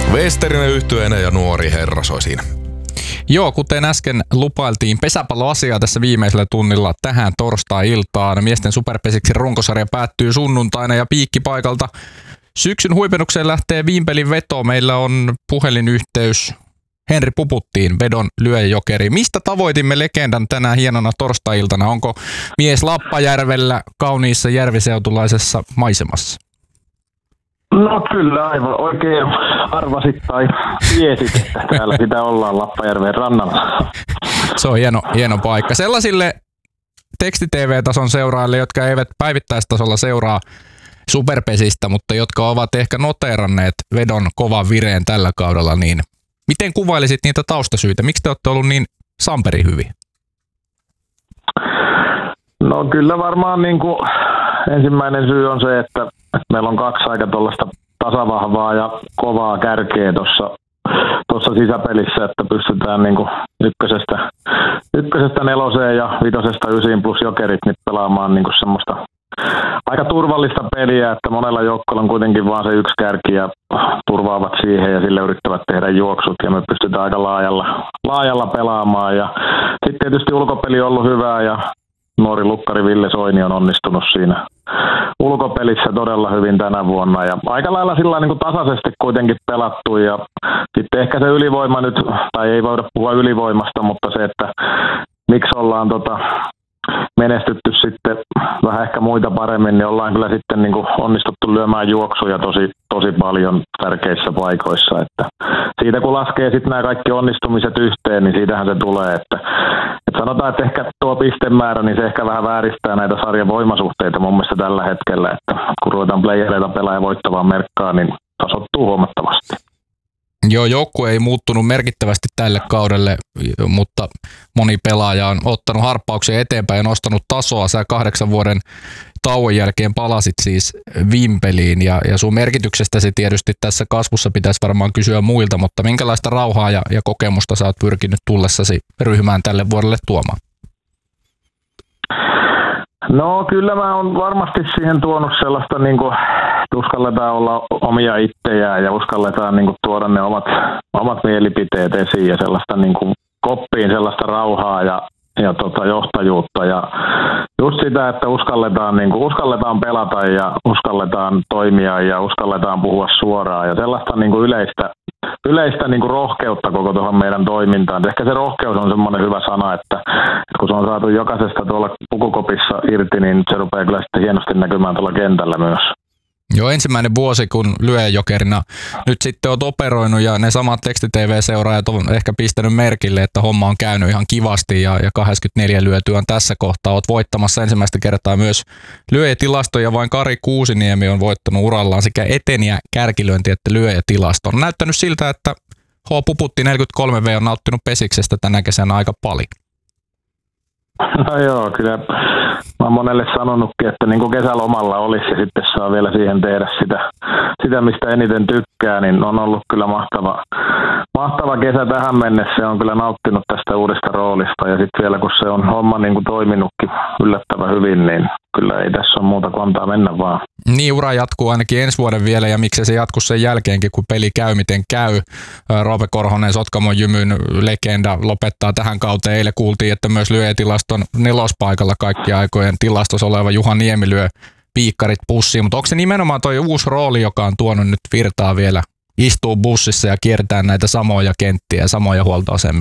Westerinen yhtyeenä ja nuori herra soi siinä. Joo, kuten äsken lupailtiin pesäpalloasiaa tässä viimeisellä tunnilla tähän torstai-iltaan. Miesten superpesiksi runkosarja päättyy sunnuntaina ja piikkipaikalta syksyn huipennukseen lähtee viimpelin veto. Meillä on puhelinyhteys Henri Puputtiin, vedon lyöjäjokeri. Mistä tavoitimme legendan tänään hienona torstai-iltana? Onko mies Lappajärvellä kauniissa järviseutulaisessa maisemassa? No kyllä, aivan oikein arvasit tai tiesit, että täällä sitä ollaan Lappajärven rannalla. Se on hieno paikka. Sellaisille teksti-TV-tason seuraajille, jotka eivät päivittäistasolla seuraa superpesistä, mutta jotka ovat ehkä noteeranneet vedon kovan vireen tällä kaudella, niin miten kuvailisit niitä taustasyitä? Miksi te olette ollut niin samperi hyviä? No kyllä varmaan niin kuin ensimmäinen syy on se, että meillä on kaksi aika tuollaista tasavahvaa ja kovaa kärkeä tuossa sisäpelissä, että pystytään niin kuin ykkösestä neloseen ja vitosesta ysiin plus jokerit niin pelaamaan niin kuin semmoista aika turvallista peliä, että monella joukkueella on kuitenkin vaan se yksi kärki ja turvaavat siihen ja sille yrittävät tehdä juoksut ja me pystytään aika laajalla pelaamaan ja sitten tietysti ulkopeli on ollut hyvää ja nuori lukkari Ville Soini on onnistunut siinä ulkopelissä todella hyvin tänä vuonna ja aika lailla sillä niin kuin tasaisesti kuitenkin pelattu ja sitten ehkä se ylivoima nyt, tai ei voida puhua ylivoimasta, mutta se, että miksi ollaan menestytty sitten vähän ehkä muita paremmin, niin ollaan kyllä sitten niin kuin onnistuttu lyömään juoksuja tosi paljon tärkeissä paikoissa. Että siitä kun laskee sitten nämä kaikki onnistumiset yhteen, niin siitähän se tulee. Että sanotaan, että ehkä tuo pistemäärä, niin se ehkä vähän vääristää näitä sarjan voimasuhteita mun mielestä tällä hetkellä. Että kun ruvetaan playereita pelaamaan voittavaa merkkaa, niin tasoittuu huomattavasti. Joo, joukkue ei muuttunut merkittävästi tälle kaudelle, mutta moni pelaaja on ottanut harppauksia eteenpäin ja nostanut tasoa. Sä 8 vuoden tauon jälkeen palasit siis vimpeliin ja sun merkityksestäsi tietysti tässä kasvussa pitäisi varmaan kysyä muilta, mutta minkälaista rauhaa ja kokemusta sä oot pyrkinyt tullessasi ryhmään tälle vuodelle tuomaan? No kyllä mä oon varmasti siihen tuonut sellaista, niin kuin, että uskalletaan olla omia itsejään ja uskalletaan niin kuin, tuoda ne omat mielipiteet esiin ja sellaista niin kuin, koppiin sellaista rauhaa ja johtajuutta ja just sitä, että uskalletaan pelata ja uskalletaan toimia ja uskalletaan puhua suoraan ja sellaista niin kuin yleistä niin kuin rohkeutta koko tuohon meidän toimintaan. Ehkä se rohkeus on semmoinen hyvä sana, että kun se on saatu jokaisesta tuolla pukukopissa irti, niin se rupeaa kyllä sitten hienosti näkymään tuolla kentällä myös. Joo, ensimmäinen vuosi, kun lyöjäjokerina nyt sitten oot operoinut ja ne samat teksti-TV-seuraajat on ehkä pistänyt merkille, että homma on käynyt ihan kivasti ja 84 lyötyä on tässä kohtaa. Oot voittamassa ensimmäistä kertaa myös lyöjätilastoja, vain Kari Kuusiniemi on voittanut urallaan sekä eteniä kärkilöinti että lyöjätilaston. On näyttänyt siltä, että H. Puputti 43V on nauttinut pesiksestä tänä kesänä aika paljon. No joo, kyllä mä oon monelle sanonutkin, että niin kuin kesälomalla olisi ja sitten saa vielä siihen tehdä sitä mistä eniten tykkää, niin on ollut kyllä mahtava kesä tähän mennessä ja on kyllä nauttinut tästä uudesta roolista ja sitten vielä kun se on homma niin kuin toiminutkin yllättävän hyvin, niin kyllä ei tässä ole muuta kuin antaa mennä vaan. Niin, ura jatkuu ainakin ensi vuoden vielä ja miksei se jatku sen jälkeenkin, kun peli käy miten käy. Roope Korhonen, Sotkamon Jymyn legenda, lopettaa tähän kauteen. Eilen kuultiin, että myös lyöjätilaston nelospaikalla kaikkien aikojen tilastossa oleva Juha Niemi lyö piikkarit bussiin, mutta onko se nimenomaan toi uusi rooli, joka on tuonut nyt virtaa vielä, istuu bussissa ja kiertää näitä samoja kenttiä ja samoja huoltoasemia?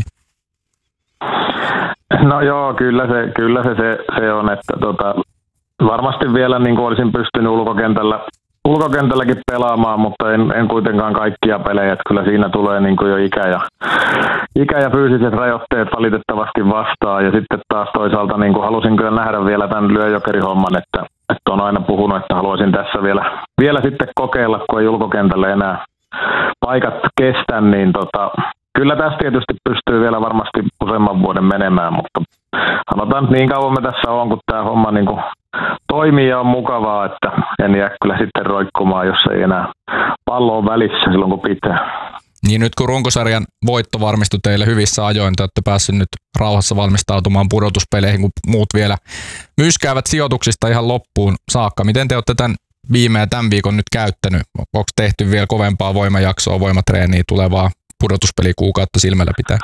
No joo, kyllä se on, että varmasti vielä niin kuin olisin pystynyt ulkokentälläkin pelaamaan, mutta en kuitenkaan kaikkia pelejä, että kyllä siinä tulee niin kuin jo ikä ja fyysiset rajoitteet valitettavasti vastaan ja sitten taas toisaalta niin kuin halusin kyllä nähdä vielä tämän lyöjäjokerihomman, että on aina puhunut, että haluaisin tässä vielä sitten kokeilla, kun ei ulkokentällä enää paikat kestä, niin kyllä tässä tietysti pystyy vielä varmasti useamman vuoden menemään, mutta sanotaan, että niin kauan me tässä on, kun tämä homma niin kuin toimii ja on mukavaa, että en jää kyllä sitten roikkumaan, jos ei enää pallo on välissä silloin, kun pitää. Niin nyt kun runkosarjan voitto varmistui teille hyvissä ajoin, te olette päässyt nyt rauhassa valmistautumaan pudotuspeleihin, kun muut vielä myskäävät sijoituksista ihan loppuun saakka. Miten te olette tämän viime ja tämän viikon nyt käyttänyt? Onko tehty vielä kovempaa voimajaksoa, voimatreeniä tulevaa pudotuspelikuukautta silmällä pitää?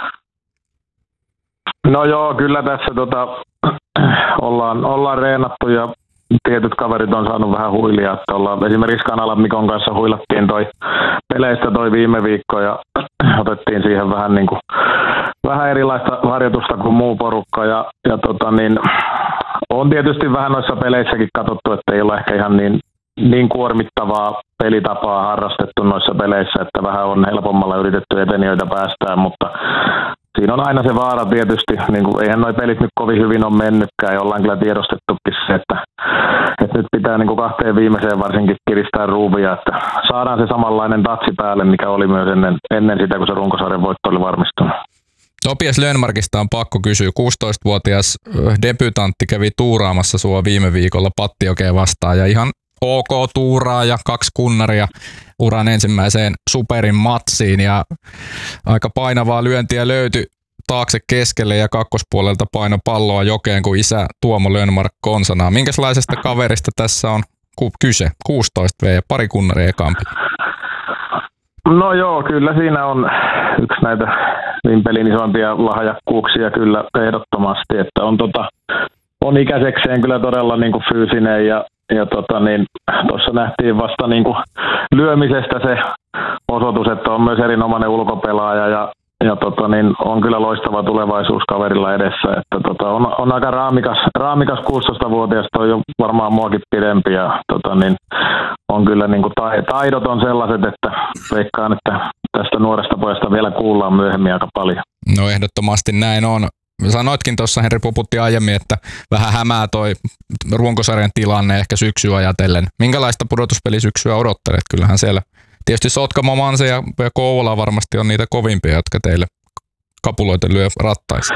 No joo, kyllä tässä ollaan reenattu ja tietyt kaverit on saanut vähän huilia, että ollaan esimerkiksi Kanalan Mikon kanssa huilattiin peleistä viime viikko ja otettiin siihen vähän erilaista harjoitusta kuin muu porukka ja on tietysti vähän noissa peleissäkin katsottu, että ei ole ehkä ihan niin kuormittavaa pelitapaa harrastettu noissa peleissä, että vähän on helpommalla yritetty etenijöitä päästään, mutta siinä on aina se vaara tietysti, niin kuin eihän noi pelit nyt kovin hyvin ole mennytkään ja ollaan kyllä tiedostettukin se, että nyt pitää niin kuin 2 viimeiseen varsinkin kiristää ruuvia, että saadaan se samanlainen tatsi päälle, mikä oli myös ennen sitä, kun se runkosarjan voitto oli varmistunut. Topias Lönnmarkista on pakko kysyä. 16-vuotias debyytantti kävi tuuraamassa sua viime viikolla Pattiokeen vastaan ja ihan OK tuuraa ja 2 kunnaria uran ensimmäiseen superin matsiin ja aika painavaa lyöntiä löytyi taakse keskelle ja kakkospuolelta paino palloa jokeen, kun isä Tuomo Lönnmark konsanaa. Minkälaisesta kaverista tässä on kyse? 16 V ja 2 kunnaria ekaan. No joo, kyllä siinä on yksi näitä Vimpelin isompia lahjakkuuksia kyllä ehdottomasti, että on ikäisekseen kyllä todella niin kuin fyysinen ja tuossa nähtiin vasta niin kuin lyömisestä se osoitus, että on myös erinomainen ulkopelaaja ja on kyllä loistava tulevaisuus kaverilla edessä, että on aika raamikas 16-vuotias, toi on varmaan muakin pidempi ja on kyllä niin kuin taidot on sellaiset, että veikkaan, että tästä nuoresta pojasta vielä kuullaan myöhemmin aika paljon. No ehdottomasti näin on. Sanoitkin tuossa Henri Puputti aiemmin, että vähän hämää toi runkosarjan tilanne ehkä syksyä ajatellen. Minkälaista pudotuspelisyksyä odottelet? Kyllähän siellä tietysti Sotkamo, Manse ja Kouvola varmasti on niitä kovimpia, jotka teille kapuloita lyö rattaisiin.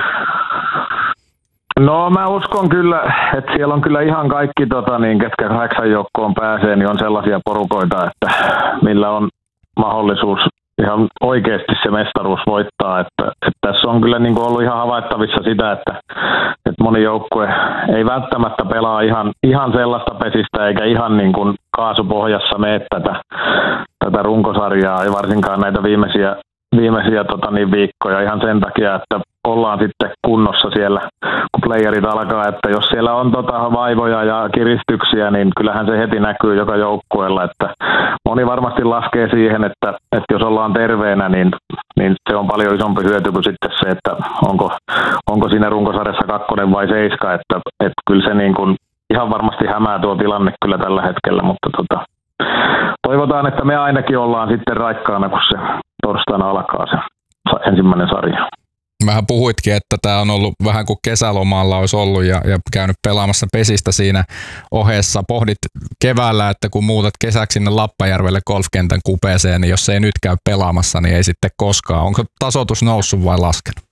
No mä uskon kyllä, että siellä on kyllä ihan kaikki, ketkä 8 joukkoon pääsee, niin on sellaisia porukoita, että millä on mahdollisuus ihan oikeasti se mestaruus voittaa. Että tässä on kyllä niin kuin ollut ihan havaittavissa sitä, että moni joukkue ei välttämättä pelaa ihan sellaista pesistä eikä ihan niin kuin kaasupohjassa mene tätä runkosarjaa ja varsinkaan näitä viimeisiä viikkoja ihan sen takia, että ollaan sitten kunnossa siellä, kun playerit alkaa, että jos siellä on vaivoja ja kiristyksiä, niin kyllähän se heti näkyy joka joukkueella, että moni varmasti laskee siihen, että jos ollaan terveenä, niin se on paljon isompi hyöty kuin sitten se, että onko siinä runkosarjassa 2 vai 7, että kyllä se niin kuin ihan varmasti hämää tuo tilanne kyllä tällä hetkellä, mutta toivotaan, että me ainakin ollaan sitten raikkaana, kun se torstaina alkaa se ensimmäinen sarja. Vähän puhuitkin, että tämä on ollut vähän kuin kesälomalla olisi ollut ja käynyt pelaamassa pesistä siinä ohessa. Pohdit keväällä, että kun muutat kesäksi sinne Lappajärvelle golfkentän kupeeseen, niin jos ei nyt käy pelaamassa, niin ei sitten koskaan. Onko tasoitus noussut vai laskenut?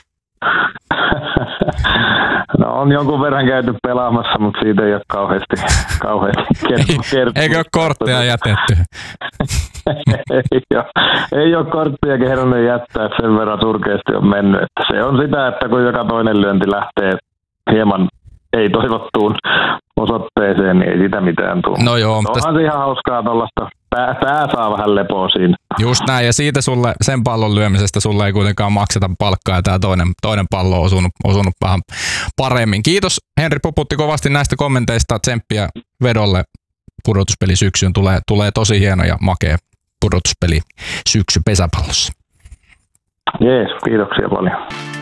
No on jonkun verran käyty pelaamassa, mutta siitä ei ole kauheasti kertonut. Eikö ole kortteja jätetty? ei ole korttia kehdannut jättää, että sen verran surkeasti on mennyt. Että se on sitä, että kun joka toinen lyönti lähtee hieman ei toivottuun osoitteeseen, niin ei sitä mitään tule. No joo. Onhan se ihan hauskaa tuollaista. Pää saa vähän lepoa siinä. Just näin, ja siitä sen pallon lyömisestä sulle ei kuitenkaan makseta palkkaa, ja tämä toinen pallo on osunut vähän paremmin. Kiitos Henri Puputti kovasti näistä kommenteista, tsemppiä vedolle pudotuspelisyksyyn. Tulee tosi hieno ja makea pudotuspeli syksy pesäpallossa. Jees, kiitoksia paljon.